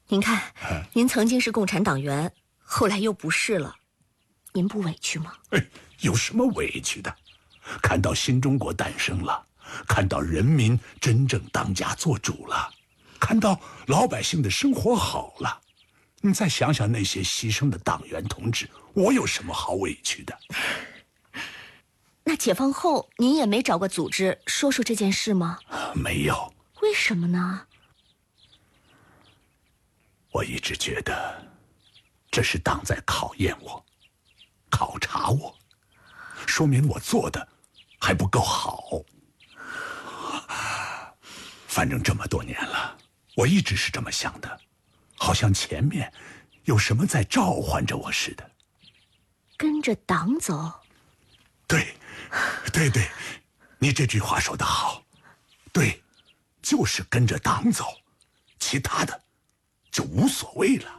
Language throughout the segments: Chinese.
您看，您曾经是共产党员，后来又不是了，您不委屈吗？ 有什么委屈的？看到新中国诞生了，看到人民真正当家做主了，看到老百姓的生活好了，你再想想那些牺牲的党员同志，我有什么好委屈的？ 那解放后您也没找过组织说说这件事吗？ 没有。 为什么呢？ 我一直觉得这是党在考验我，考察我，说明我做的还不够好。反正这么多年了，我一直是这么想的，好像前面有什么在召唤着我似的。 跟着党走？ 对，你这句话说得好。对，就是跟着党走，其他的就无所谓了。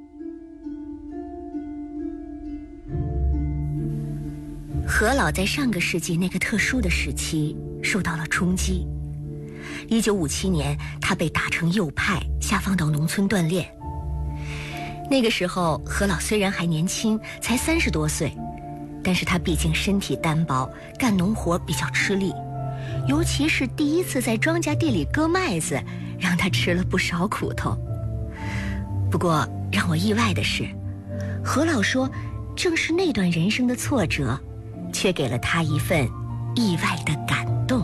何老在上个世纪那个特殊的时期受到了冲击。1957年，他被打成右派，下放到农村锻炼。那个时候，何老虽然还年轻，才30多岁，但是他毕竟身体单薄，干农活比较吃力，尤其是第一次在庄稼地里割麦子，让他吃了不少苦头。不过让我意外的是，何老说，正是那段人生的挫折，却给了他一份意外的感动。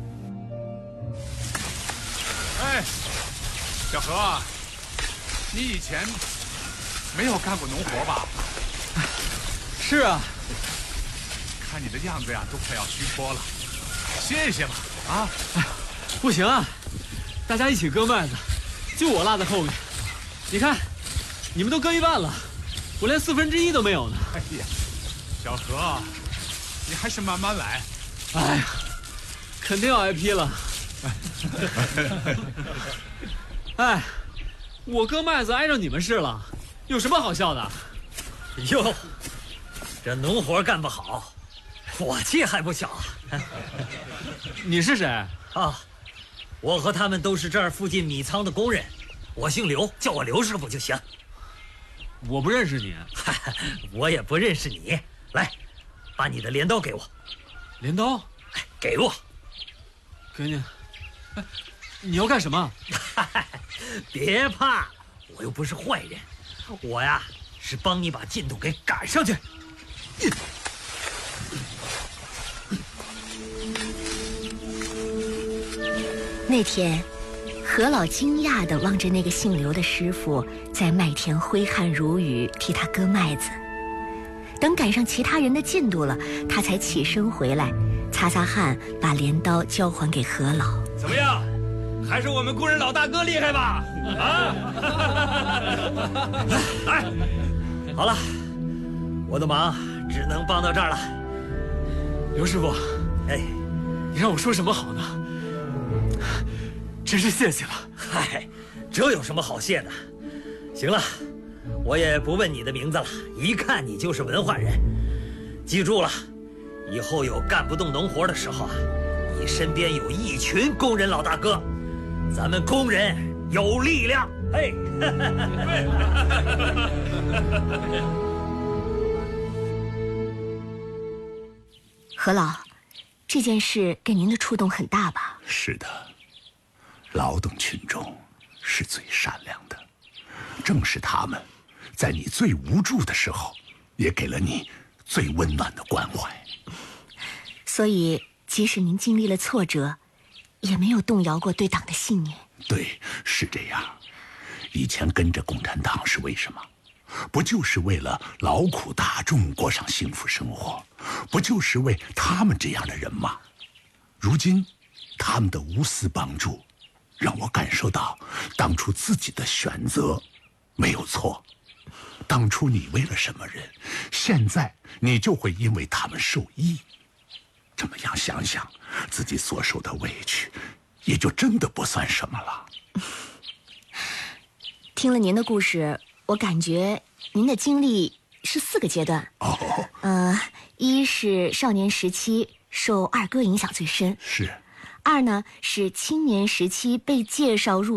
哎，小何，你以前没有干过农活吧？ 是啊， 看你的样子呀，都快要虚脱了，歇一歇吧。啊， 不行啊，大家一起割麦子，就我落在后面。你看，你们都割一半了，我连1/4都没有呢。 哎呀，小何，你还是慢慢来。 哎呀，肯定要挨批了。哎，我割麦子挨着你们试了，有什么好笑的？ 哟，这农活干不好，火气还不小啊！ 你是谁啊？我和他们都是这儿附近米仓的工人，我姓刘，叫我刘师傅就行。 我不认识你。 我也不认识你。来，把你的镰刀给我。 镰刀？ 哎，给我。 给你。哎，你要干什么？ 别怕，我又不是坏人，我呀是帮你把进度给赶上去。 那天，何老惊讶地望着那个姓刘的师傅在麦田挥汗如雨替他割麦子。等赶上其他人的进度了，他才起身回来，擦擦汗，把镰刀交还给何老。 怎么样？还是我们工人老大哥厉害吧？啊！ 来，好了，我的忙只能帮到这儿了。 刘师傅， 哎， 你让我说什么好呢？真是谢谢了。 嗨，这有什么好谢的？行了，我也不问你的名字了，一看你就是文化人。记住了，以后有干不动农活的时候啊，你身边有一群工人老大哥，咱们工人有力量。嘿， 何老，这件事给您的触动很大吧？ 是的，劳动群众是最善良的，正是他们，在你最无助的时候，也给了你最温暖的关怀。 所以，即使您经历了挫折，也没有动摇过对党的信念。 对，是这样。以前跟着共产党是为什么？不就是为了劳苦大众过上幸福生活？不就是为他们这样的人吗？如今，他们的无私帮助，让我感受到当初自己的选择没有错。当初你为了什么人，现在你就会因为他们受益。这么样想想，自己所受的委屈，也就真的不算什么了。 听了您的故事，我感觉您的经历是4个阶段。一是少年时期受二哥影响最深， 是。 2呢是青年时期被介绍入